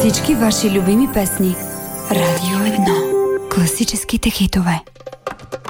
Всички ваши любими песни. Радио 1. Класическите хитове.